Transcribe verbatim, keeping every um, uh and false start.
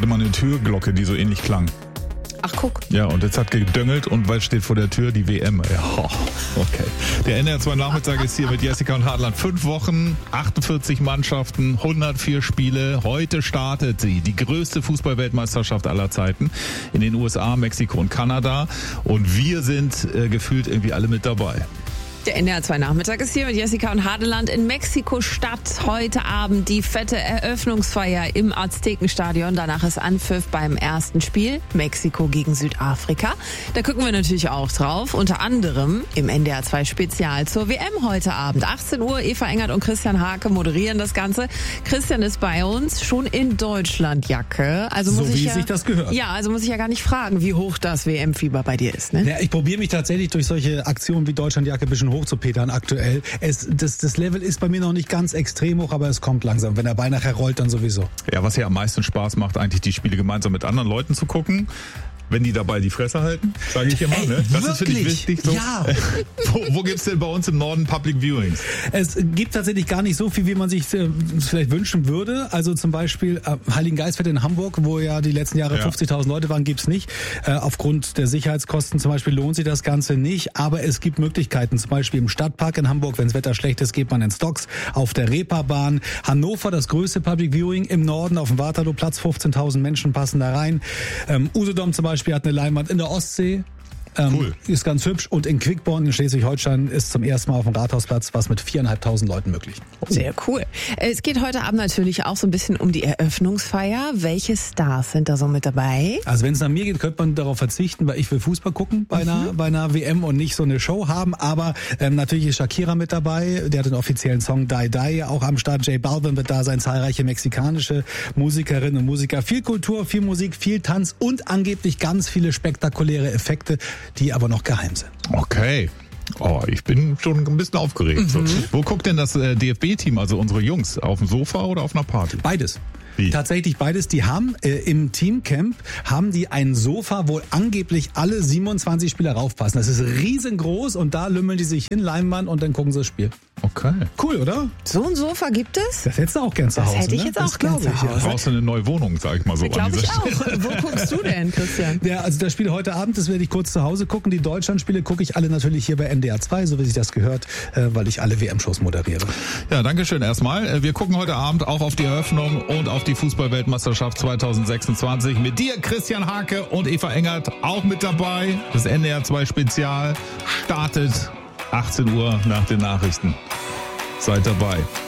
hatte mal eine Türglocke, die so ähnlich klang. Ach, guck. Ja, und jetzt hat gedöngelt und weil steht vor der Tür die W M. Ja, okay. Der N D R zwei Nachmittag ist hier mit Jessica und Hartland. Fünf Wochen, achtundvierzig Mannschaften, hundertvier Spiele. Heute startet sie, die größte Fußball-Weltmeisterschaft aller Zeiten in den U S A, Mexiko und Kanada. Und wir sind äh, gefühlt irgendwie alle mit dabei. Der N D R zwei Nachmittag ist hier mit Jessica und Hardeland in Mexiko-Stadt. Heute Abend die fette Eröffnungsfeier im Aztekenstadion. Danach ist Anpfiff beim ersten Spiel, Mexiko gegen Südafrika. Da gucken wir natürlich auch drauf. Unter anderem im N D R zwei Spezial zur W M heute Abend. achtzehn Uhr, Eva Engert und Christian Hake moderieren das Ganze. Christian ist bei uns, schon in Deutschlandjacke. Also muss so ich wie ja, sich das gehört. Ja, also muss ich ja gar nicht fragen, wie hoch das W M-Fieber bei dir ist. Ne? Ja, ich probiere mich tatsächlich durch solche Aktionen wie Deutschlandjacke ein bisschen hochzupetern aktuell. Es, das, das Level ist bei mir noch nicht ganz extrem hoch, aber es kommt langsam. Wenn der Ball nachher rollt, dann sowieso. Ja, was ja am meisten Spaß macht, eigentlich die Spiele gemeinsam mit anderen Leuten zu gucken. Wenn die dabei die Fresse halten, sage ich immer. Ne? Das ist für dich wichtig. So. Ja. wo wo gibt es denn bei uns im Norden Public Viewings? Es gibt tatsächlich gar nicht so viel, wie man sich äh, vielleicht wünschen würde. Also zum Beispiel äh, Heiligen Geistfeld in Hamburg, wo ja die letzten Jahre ja. fünfzigtausend Leute waren, gibt's nicht. Äh, aufgrund der Sicherheitskosten zum Beispiel lohnt sich das Ganze nicht. Aber es gibt Möglichkeiten. Zum Beispiel im Stadtpark in Hamburg, wenn das Wetter schlecht ist, geht man in Stocks, auf der Reeperbahn. Hannover, das größte Public Viewing im Norden, auf dem Waterlooplatz, fünfzehntausend Menschen passen da rein. Ähm, Usedom zum Beispiel hat eine Leinwand in der Ostsee. Ähm, cool. Ist ganz hübsch. Und in Quickborn in Schleswig-Holstein ist zum ersten Mal auf dem Rathausplatz was mit viereinhalbtausend Leuten möglich. Sehr cool. Es geht heute Abend natürlich auch so ein bisschen um die Eröffnungsfeier. Welche Stars sind da so mit dabei? Also wenn es nach mir geht, könnte man darauf verzichten, weil ich will Fußball gucken bei, mhm. einer, bei einer W M und nicht so eine Show haben. Aber ähm, natürlich ist Shakira mit dabei. Der hat den offiziellen Song Die Die auch am Start. J Balvin wird da sein. Zahlreiche mexikanische Musikerinnen und Musiker. Viel Kultur, viel Musik, viel Tanz und angeblich ganz viele spektakuläre Effekte, die aber noch geheim sind. Okay. Oh, ich bin schon ein bisschen aufgeregt. Mhm. So. Wo guckt denn das äh, D F B-Team, also unsere Jungs, auf dem Sofa oder auf einer Party? Beides. Wie? Tatsächlich beides. Die haben äh, im Teamcamp haben die ein Sofa, wo angeblich alle siebenundzwanzig Spieler raufpassen. Das ist riesengroß und da lümmeln die sich hin, Leinwand und dann gucken sie das Spiel. Okay. Cool, oder? So ein Sofa gibt es? Das hättest du auch gern zu das Hause. Das hätte ich ne? jetzt das auch gern zu Hause. Du brauchst eine neue Wohnung, sag ich mal so. Glaube ich auch. Wo guckst du denn, Christian? Ja, also das Spiel heute Abend, das werde ich kurz zu Hause gucken. Die Deutschlandspiele gucke ich alle natürlich hier bei N D R zwei, so wie sich das gehört, äh, weil ich alle W M-Shows moderiere. Ja, danke schön erstmal. Wir gucken heute Abend auch auf die Eröffnung und auf die Fußball-Weltmeisterschaft zwanzig sechsundzwanzig. Mit dir, Christian Hake und Eva Engert, auch mit dabei. Das N D R zwei Spezial startet achtzehn Uhr nach den Nachrichten. Seid dabei.